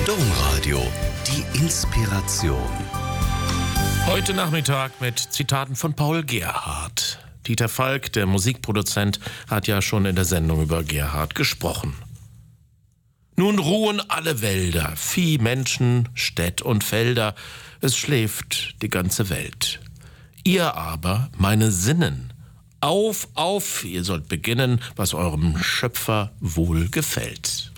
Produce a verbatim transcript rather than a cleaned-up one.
Domradio, die Inspiration. Heute Nachmittag mit Zitaten von Paul Gerhardt. Dieter Falk, der Musikproduzent, hat ja schon in der Sendung über Gerhardt gesprochen. Nun ruhen alle Wälder, Vieh, Menschen, Städt und Felder. Es schläft die ganze Welt. Ihr aber, meine Sinnen, auf, auf, ihr sollt beginnen, was eurem Schöpfer wohl gefällt.